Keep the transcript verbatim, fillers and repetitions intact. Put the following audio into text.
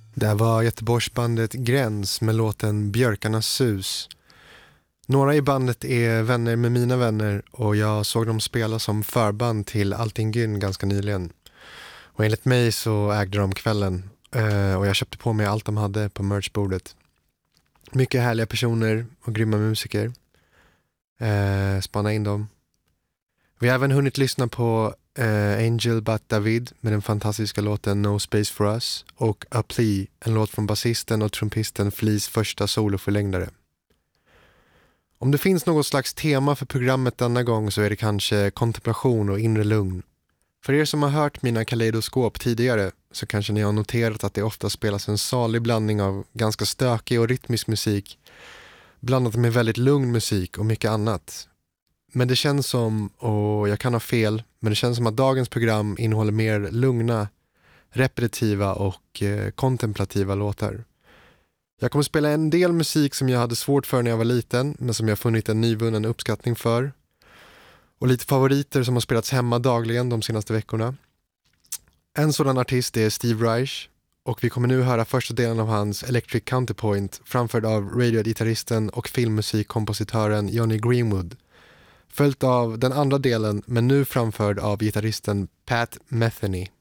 Det var Göteborgsbandet Gräns med låten Björkarnas sus. Några i bandet är vänner med mina vänner och jag såg dem spela som förband till Allting Gyn ganska nyligen. Och enligt mig så ägde de kvällen och jag köpte på mig allt de hade på merchbordet. Mycket härliga personer och grymma musiker. Eh, spana in dem. Vi har även hunnit lyssna på eh, Angel But David med den fantastiska låten No Space For Us och A Plea, en låt från basisten och trumpisten Fleas första soloförlängdare. Om det finns något slags tema för programmet denna gång så är det kanske kontemplation och inre lugn. För er som har hört mina kaleidoskop tidigare så kanske ni har noterat att det ofta spelas en salig blandning av ganska stökig och rytmisk musik blandat med väldigt lugn musik och mycket annat. Men det känns som, och jag kan ha fel, men det känns som att dagens program innehåller mer lugna, repetitiva och eh, kontemplativa låtar. Jag kommer spela en del musik som jag hade svårt för när jag var liten, men som jag funnit en nyvunnen uppskattning för. Och lite favoriter som har spelats hemma dagligen de senaste veckorna. En sådan artist är Steve Reich, och vi kommer nu höra första delen av hans Electric Counterpoint framförd av Radiohead-gitarristen och filmmusikkompositören Johnny Greenwood. Följt av den andra delen, men nu framförd av gitarristen Pat Metheny.